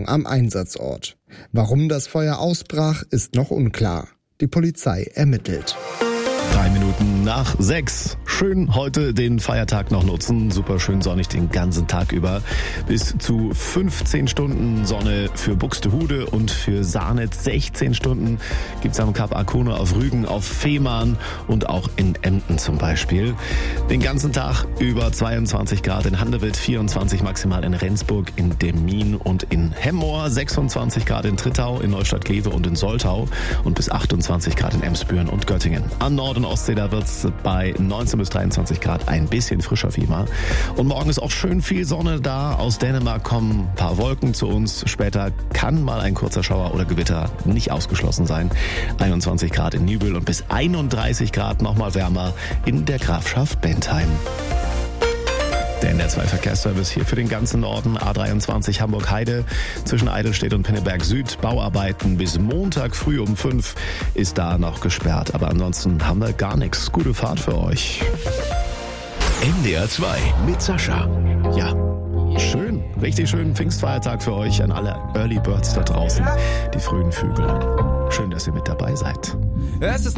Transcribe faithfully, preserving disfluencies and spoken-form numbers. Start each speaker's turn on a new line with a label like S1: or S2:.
S1: Spannung am Einsatzort. Warum das Feuer ausbrach, ist noch unklar. Die Polizei ermittelt.
S2: Drei Minuten nach sechs. Schön heute den Feiertag noch nutzen. Super schön sonnig den ganzen Tag über. Bis zu fünfzehn Stunden Sonne für Buxtehude und für Sahnitz. sechzehn Stunden gibt's am Kap Arkona auf Rügen, auf Fehmarn und auch in Emden zum Beispiel. Den ganzen Tag über zweiundzwanzig Grad in Handewitt, vierundzwanzig maximal in Rendsburg, in Demmin und in Hemmoor, sechsundzwanzig Grad in Trittau, in Neustadt-Glewe und in Soltau und bis achtundzwanzig Grad in Emsbüren und Göttingen. An Nord- und Ostsee, da wird's bei neunzehn bis dreiundzwanzig Grad ein bisschen frischer wie immer. Und morgen ist auch schön viel Sonne da. Aus Dänemark kommen ein paar Wolken zu uns. Später kann mal ein kurzer Schauer oder Gewitter nicht ausgeschlossen sein. einundzwanzig Grad in Nübel und bis einunddreißig Grad nochmal wärmer in der Grafschaft Bentheim. Der N D R zwei Verkehrsservice hier für den ganzen Norden. A dreiundzwanzig Hamburg-Heide zwischen Eidelstedt und Pinneberg Süd. Bauarbeiten bis Montag früh um fünf ist da noch gesperrt. Aber ansonsten haben wir gar nichts. Gute Fahrt für euch.
S3: N D R zwei mit Sascha.
S2: Ja, schön, richtig schönen Pfingstfeiertag für euch an alle Early Birds da draußen. Die frühen Vögel. Schön, dass ihr mit dabei seid.
S4: Es ist